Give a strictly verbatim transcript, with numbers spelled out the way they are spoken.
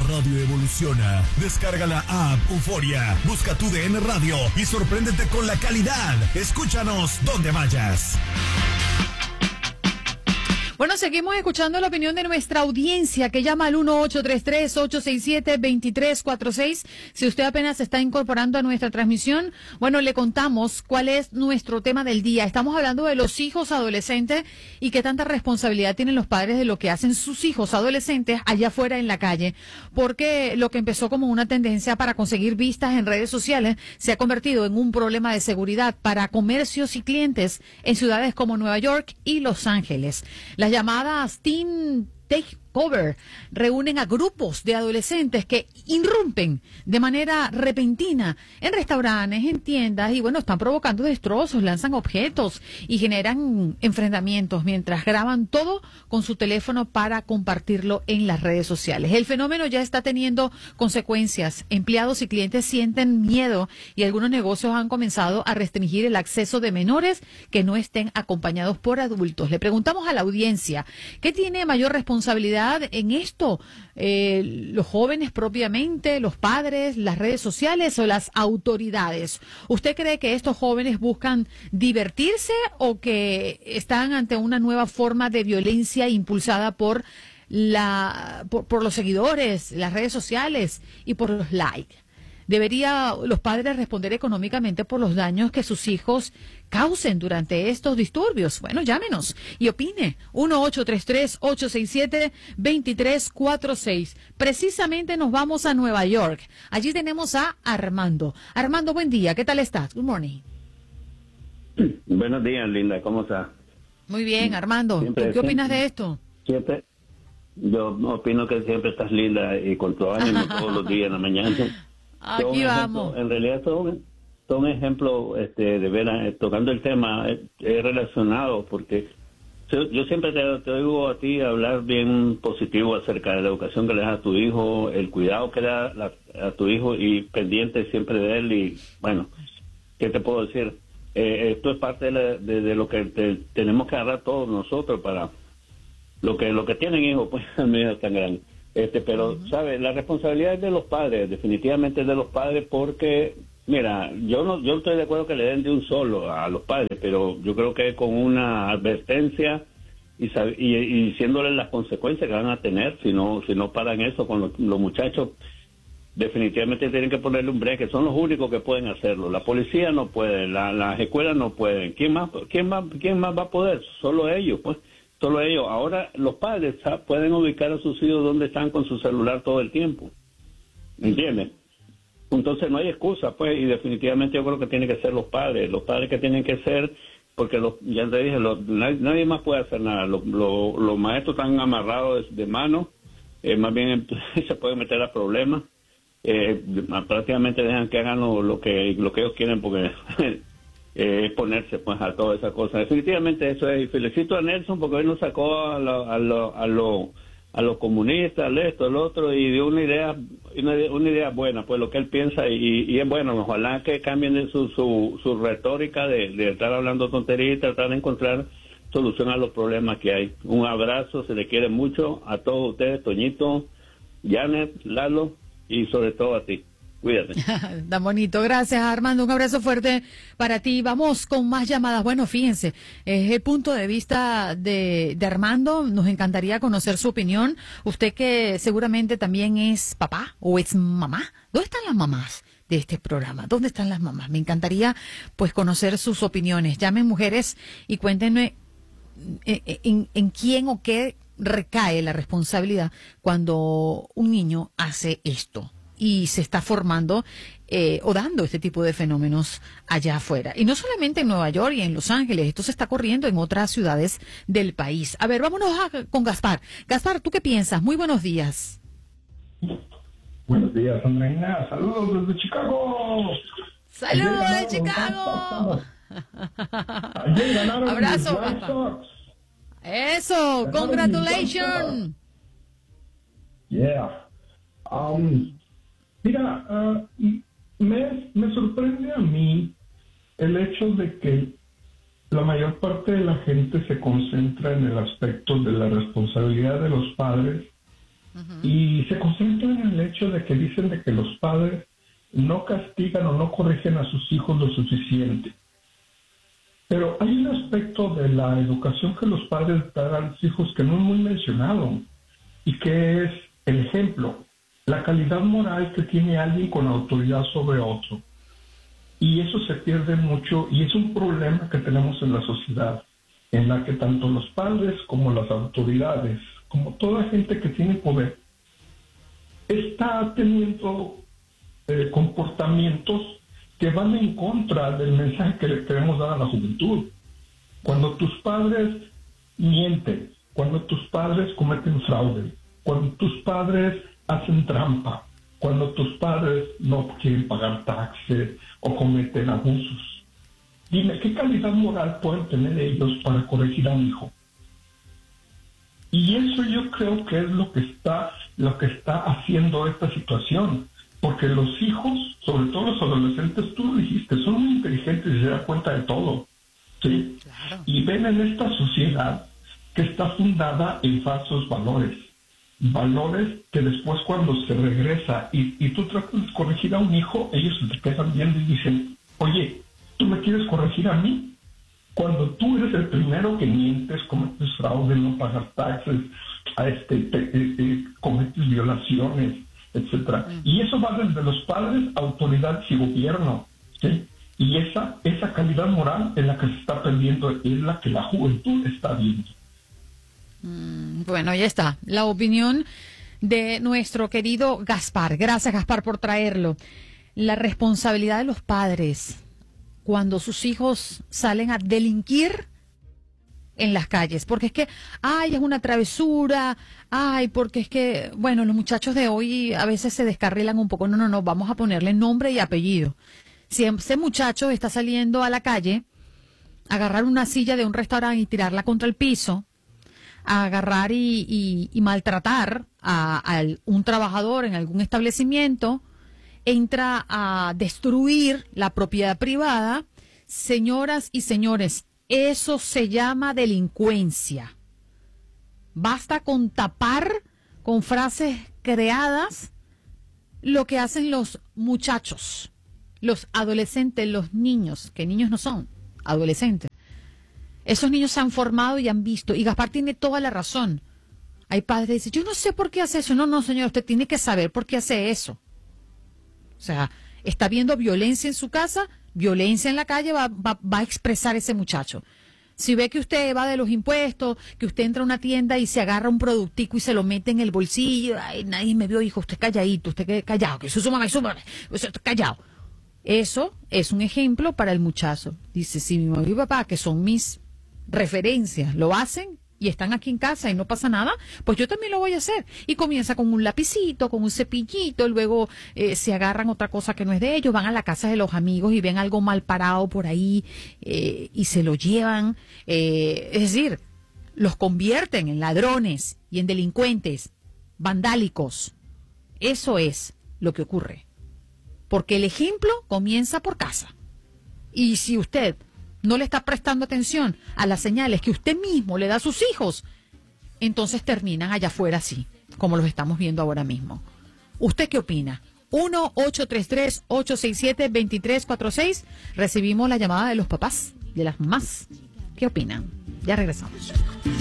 radio evoluciona. Descarga la app Euforia, busca tu D N Radio y sorpréndete con la calidad. Escúchanos donde vayas. Bueno, seguimos escuchando la opinión de nuestra audiencia que llama al uno ocho tres tres, ocho seis siete, dos tres cuatro seis. Si usted apenas se está incorporando a nuestra transmisión, bueno, le contamos cuál es nuestro tema del día. Estamos hablando de los hijos adolescentes y qué tanta responsabilidad tienen los padres de lo que hacen sus hijos adolescentes allá afuera en la calle. Porque lo que empezó como una tendencia para conseguir vistas en redes sociales se ha convertido en un problema de seguridad para comercios y clientes en ciudades como Nueva York y Los Ángeles. La Las llamadas Teen Takeover reúnen a grupos de adolescentes que irrumpen de manera repentina en restaurantes, en tiendas y bueno, están provocando destrozos, lanzan objetos y generan enfrentamientos mientras graban todo con su teléfono para compartirlo en las redes sociales. El fenómeno ya está teniendo consecuencias. Empleados y clientes sienten miedo y algunos negocios han comenzado a restringir el acceso de menores que no estén acompañados por adultos. Le preguntamos a la audiencia, ¿qué tiene mayor responsabilidad en esto? Eh, ¿Los jóvenes propiamente, los padres, las redes sociales o las autoridades? ¿Usted cree que estos jóvenes buscan divertirse o que están ante una nueva forma de violencia impulsada por la por, por los seguidores, las redes sociales y por los likes? ¿Debería los padres responder económicamente por los daños que sus hijos causen durante estos disturbios? Bueno, llámenos y opine. uno ocho tres tres, ocho seis siete, dos tres cuatro seis. Precisamente nos vamos a Nueva York. Allí tenemos a Armando. Armando, buen día. ¿Qué tal estás? Good morning. Buenos días, Linda. ¿Cómo estás? Muy bien, Armando. Siempre, ¿Tú qué opinas de esto? Siempre. Yo opino que siempre estás linda y con tu ánimo todos los días en la mañana. Aquí vamos. Ejemplo, en realidad son, son ejemplos este, de veras, tocando el tema, es, es relacionado, porque yo, yo siempre te, te oigo a ti hablar bien positivo acerca de la educación que le das a tu hijo, el cuidado que le das a, a tu hijo y pendiente siempre de él. Y bueno, ¿qué te puedo decir? Eh, esto es parte de, la, de, de lo que te, tenemos que agarrar todos nosotros para lo que lo que tienen hijos, pues a mí es tan grande. Este, pero, uh-huh. ¿sabes? La responsabilidad es de los padres, definitivamente es de los padres, porque, mira, yo no yo estoy de acuerdo que le den de un solo a los padres, pero yo creo que con una advertencia y, y, y diciéndoles las consecuencias que van a tener si no si no paran eso con los, los muchachos, definitivamente tienen que ponerle un break, que son los únicos que pueden hacerlo. La policía no puede, la, las escuelas no pueden. ¿Quién más, quién más, quién más va a poder? Solo ellos, pues. Solo ellos. Ahora los padres pueden ubicar a sus hijos donde están con su celular todo el tiempo. ¿Entiendes? Entonces no hay excusa, pues, y definitivamente yo creo que tienen que ser los padres. Los padres que tienen que ser, porque los, ya te dije, los, nadie, nadie más puede hacer nada. Los, los, los maestros están amarrados de, de mano, eh, más bien se pueden meter a problemas. Eh, prácticamente dejan que hagan lo, lo que lo que ellos quieren, porque Eh, exponerse pues a todas esas cosas. Definitivamente eso es, y felicito a Nelson porque hoy nos sacó a los a lo, a lo, a los comunistas, al esto, al otro, y dio una idea una, una idea buena, pues lo que él piensa, y, y es bueno. Ojalá que cambien de su, su, su retórica de, de estar hablando tonterías y tratar de encontrar solución a los problemas que hay. Un abrazo, se le quiere mucho a todos ustedes, Toñito, Janet, Lalo, y sobre todo a ti. Cuídate. Tan bonito. Gracias, Armando. Un abrazo fuerte para ti. Vamos con más llamadas. Bueno, fíjense, es el punto de vista de, de Armando. Nos encantaría conocer su opinión. Usted que seguramente también es papá o es mamá. ¿Dónde están las mamás de este programa? ¿Dónde están las mamás? Me encantaría pues conocer sus opiniones. Llamen, mujeres, y cuéntenme en, en, en quién o qué recae la responsabilidad cuando un niño hace esto y se está formando eh, o dando este tipo de fenómenos allá afuera. Y no solamente en Nueva York y en Los Ángeles, esto se está corriendo en otras ciudades del país. A ver, vámonos a, con Gaspar. Gaspar, ¿tú qué piensas? Muy buenos días. Buenos días, Andreina. Saludos desde Chicago. Saludos de Chicago. Ayer ganaron Abrazo, los White Sox. Eso, congratulations. Yeah. Um, Mira, uh, me, me sorprende a mí el hecho de que la mayor parte de la gente se concentra en el aspecto de la responsabilidad de los padres Uh-huh. Y se concentran en el hecho de que dicen de que los padres no castigan o no corrigen a sus hijos lo suficiente. Pero hay un aspecto de la educación que los padres dan a los hijos que no es muy mencionado, y que es el ejemplo, la calidad moral que tiene alguien con autoridad sobre otro. Y eso se pierde mucho, y es un problema que tenemos en la sociedad, en la que tanto los padres como las autoridades, como toda gente que tiene poder, está teniendo eh, comportamientos que van en contra del mensaje que le queremos dar a la juventud. Cuando tus padres mienten, cuando tus padres cometen fraude, cuando tus padres hacen trampa, cuando tus padres no quieren pagar taxes o cometen abusos, dime, ¿qué calidad moral pueden tener ellos para corregir a un hijo? Y eso yo creo que es lo que está, lo que está haciendo esta situación. Porque los hijos, sobre todo los adolescentes, tú lo dijiste, son muy inteligentes y se dan cuenta de todo, ¿sí? Claro. Y ven en esta sociedad que está fundada en falsos valores. Valores que después cuando se regresa y, y tú tratas de corregir a un hijo, ellos se te quedan viendo y dicen, oye, ¿tú me quieres corregir a mí? Cuando tú eres el primero que mientes, cometes fraude, no pagas taxes, a este, te, te, te, cometes violaciones, etcétera. Uh-huh. Y eso va desde los padres, autoridades y gobierno, ¿sí? Y esa, esa calidad moral en la que se está perdiendo es la que la juventud está viendo. Mm, bueno, ya está. La opinión de nuestro querido Gaspar. Gracias, Gaspar, por traerlo. La responsabilidad de los padres cuando sus hijos salen a delinquir en las calles, porque es que, ay, es una travesura, ay, porque es que, bueno, los muchachos de hoy a veces se descarrilan un poco. No, no, no, vamos a ponerle nombre y apellido. Si ese muchacho está saliendo a la calle, a agarrar una silla de un restaurante y tirarla contra el piso, a agarrar y, y, y maltratar a, a un trabajador en algún establecimiento, entra a destruir la propiedad privada, señoras y señores, eso se llama delincuencia. Basta con tapar con frases creadas lo que hacen los muchachos, los adolescentes, los niños, que niños no son, adolescentes. Esos niños se han formado y han visto, y Gaspar tiene toda la razón. Hay padres que dicen, yo no sé por qué hace eso. No, no, señor, usted tiene que saber por qué hace eso. O sea, está viendo violencia en su casa, violencia en la calle, va, va, va a expresar ese muchacho. Si ve que usted va de los impuestos, que usted entra a una tienda y se agarra un productico y se lo mete en el bolsillo, ay, nadie me vio, hijo, usted calladito, usted callado, que eso su mamá y su mamá, usted callado. Eso es un ejemplo para el muchacho. Dice, si mi mamá y mi papá, que son mis referencias, lo hacen y están aquí en casa y no pasa nada, pues yo también lo voy a hacer. Y comienza con un lapicito, con un cepillito, luego eh, se agarran otra cosa que no es de ellos, van a la casa de los amigos y ven algo mal parado por ahí eh, y se lo llevan. Eh, es decir, los convierten en ladrones y en delincuentes vandálicos. Eso es lo que ocurre. Porque el ejemplo comienza por casa. Y si usted no le está prestando atención a las señales que usted mismo le da a sus hijos, entonces terminan allá afuera así, como los estamos viendo ahora mismo. ¿Usted qué opina? uno ocho tres tres, ocho seis siete, dos tres cuatro seis. Recibimos la llamada de los papás, de las mamás. ¿Qué opinan? Ya regresamos.